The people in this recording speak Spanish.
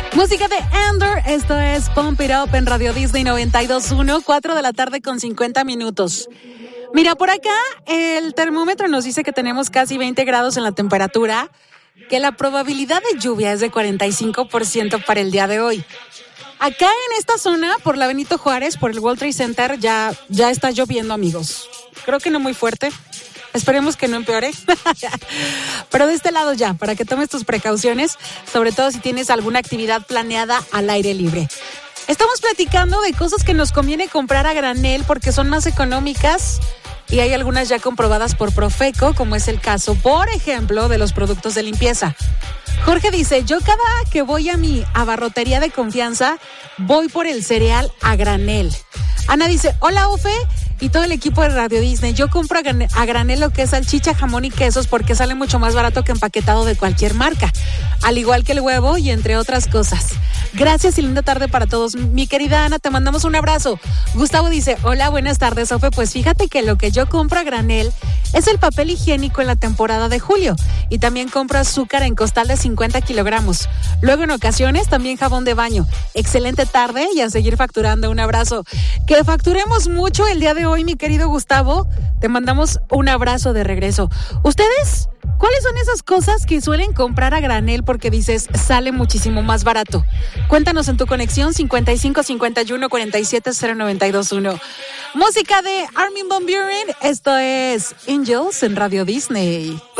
Música de Ender, esto es Pump It Up en Radio Disney 92.1, 4 de la tarde con 50 minutos. Mira, por acá el termómetro nos dice que tenemos casi 20 grados en la temperatura, que la probabilidad de lluvia es de 45% para el día de hoy. Acá en esta zona, por la Benito Juárez, por el World Trade Center, ya está lloviendo, amigos. Creo que no muy fuerte. Esperemos que no empeore. Pero de este lado ya, para que tomes tus precauciones, sobre todo si tienes alguna actividad planeada al aire libre. Estamos platicando de cosas que nos conviene comprar a granel porque son más económicas y hay algunas ya comprobadas por Profeco, como es el caso, por ejemplo, de los productos de limpieza. Jorge dice, yo cada que voy a mi abarrotería de confianza, voy por el cereal a granel. Ana dice, hola Ofe y todo el equipo de Radio Disney, yo compro a granel lo que es salchicha, jamón y quesos porque sale mucho más barato que empaquetado de cualquier marca, al igual que el huevo y entre otras cosas. Gracias y linda tarde para todos. Mi querida Ana, te mandamos un abrazo. Gustavo dice, hola, buenas tardes, Ofe. Pues fíjate que lo que yo compro a granel es el papel higiénico en la temporada de julio y también compro azúcar en costal de 50 kilogramos. Luego en ocasiones también jabón de baño. Excelente tarde y a seguir facturando. Un abrazo. Que facturemos mucho el día de hoy, mi querido Gustavo. Te mandamos un abrazo de regreso. ¿Ustedes? ¿Cuáles son esas cosas que suelen comprar a granel porque dices sale muchísimo más barato? Cuéntanos en tu conexión 55 51 47 0921. Música de Armin van Buuren. Esto es Angels en Radio Disney.